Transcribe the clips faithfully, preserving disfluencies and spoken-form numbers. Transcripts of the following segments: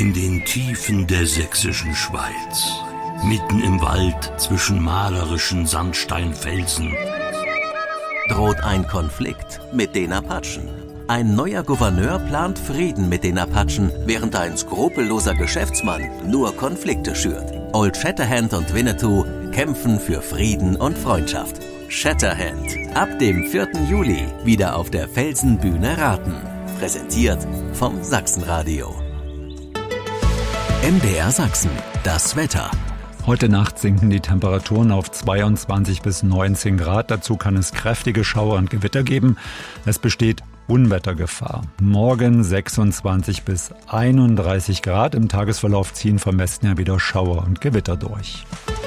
In den Tiefen der sächsischen Schweiz, mitten im Wald zwischen malerischen Sandsteinfelsen, droht ein Konflikt mit den Apachen. Ein neuer Gouverneur plant Frieden mit den Apachen, während ein skrupelloser Geschäftsmann nur Konflikte schürt. Old Shatterhand und Winnetou kämpfen für Frieden und Freundschaft. Shatterhand, ab dem vierten Juli wieder auf der Felsenbühne Raten. Präsentiert vom Sachsenradio. M D R Sachsen, das Wetter. Heute Nacht sinken die Temperaturen auf zweiundzwanzig bis neunzehn Grad. Dazu kann es kräftige Schauer und Gewitter geben. Es besteht Unwettergefahr. Morgen sechsundzwanzig bis einunddreißig Grad. Im Tagesverlauf ziehen vom Westen her wieder Schauer und Gewitter durch.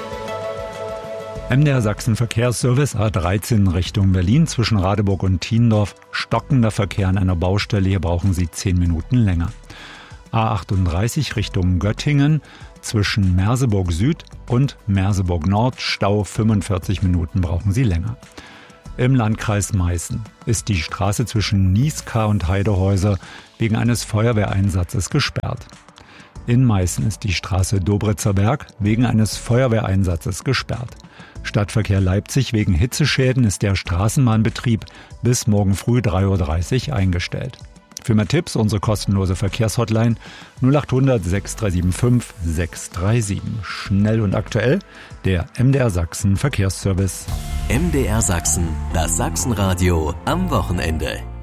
M D R Sachsen Verkehrsservice A dreizehn Richtung Berlin zwischen Radeburg und Thiendorf. Stockender Verkehr an einer Baustelle. Hier brauchen Sie zehn Minuten länger. A achtunddreißig Richtung Göttingen zwischen Merseburg Süd und Merseburg Nord. Stau fünfundvierzig Minuten brauchen Sie länger. Im Landkreis Meißen ist die Straße zwischen Nieskar und Heidehäuser wegen eines Feuerwehreinsatzes gesperrt. In Meißen ist die Straße Dobritzer Berg wegen eines Feuerwehreinsatzes gesperrt. Stadtverkehr Leipzig wegen Hitzeschäden ist der Straßenbahnbetrieb bis morgen früh drei Uhr dreißig eingestellt. Für mehr Tipps unsere kostenlose Verkehrshotline null acht hundert sechs drei sieben fünf sechs drei sieben. Schnell und aktuell der M D R Sachsen Verkehrsservice. M D R Sachsen, das Sachsenradio am Wochenende.